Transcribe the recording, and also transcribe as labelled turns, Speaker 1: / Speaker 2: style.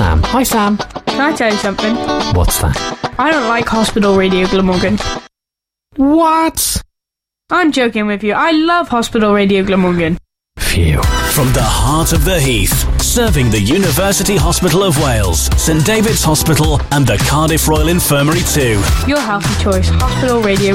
Speaker 1: Sam. Hi, Sam.
Speaker 2: Can I tell you something?
Speaker 1: What's that?
Speaker 2: I don't like Hospital Radio Glamorgan.
Speaker 1: What?
Speaker 2: I'm joking with you. I love Hospital Radio Glamorgan.
Speaker 1: Phew.
Speaker 3: From the heart of the Heath, serving the University Hospital of Wales, St David's Hospital and the Cardiff Royal Infirmary too.
Speaker 2: Your healthy choice, Hospital Radio